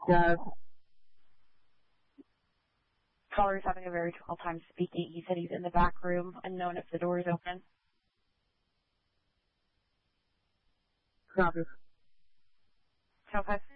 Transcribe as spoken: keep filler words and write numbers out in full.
Yes. Caller's having a very difficult time speaking. He said he's in the back room, unknown if the door is open. Copy. Tower five